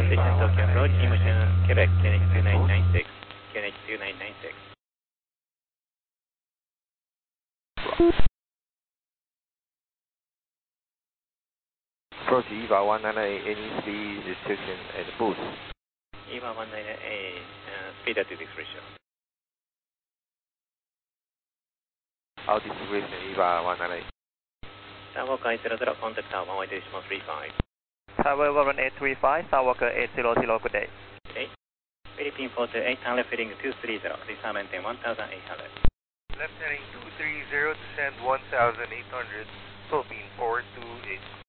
Station Tokyo approach, Imotion, Quebec, QNH 2996, QNH 2996. Approach EVA 198, any speed restriction at the booth. EVA 198, speed at the discretion. Out discretion, EVA 198. Skywalker 800, contact Tower 1 decimal 35. Tower 1835, Skywalker 800, good day. Good day. Philippine 428, Tower heading 230, descend maintain 1800. Left heading 230, descend 1800, Philippine 428.